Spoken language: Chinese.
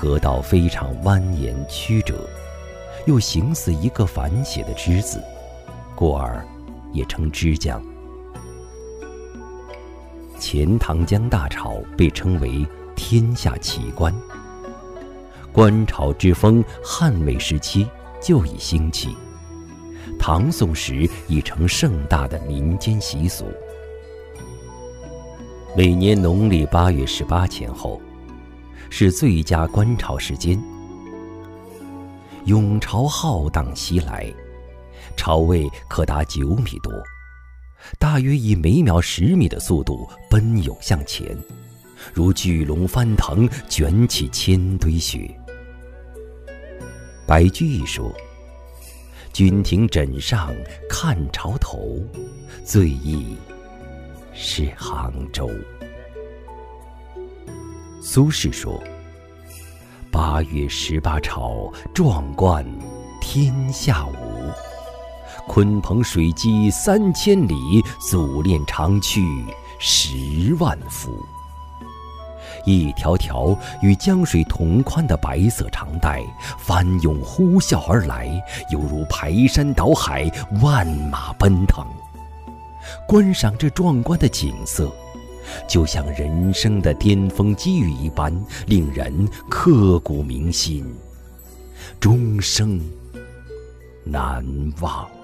河道非常蜿蜒曲折，又形似一个反写的之字，故而也称之江。钱塘江大潮被称为天下奇观，观潮之风汉魏时期就已兴起，唐宋时已成盛大的民间习俗。每年农历8月18前后是最佳观潮时间，涌潮浩荡袭来，潮位可达9米多，大约以每秒10米的速度奔涌向前，如巨龙翻腾，卷起千堆雪。白居易说：“君庭枕上看潮头，最忆是杭州。”苏轼说：“8月18潮，壮观天下无。鲲鹏水击3000里，祖练长驱10万伏。”一条条与江水同宽的白色长带翻涌呼啸而来，犹如排山倒海，万马奔腾。观赏这壮观的景色，就像人生的巅峰机遇一般，令人刻骨铭心，终生难忘。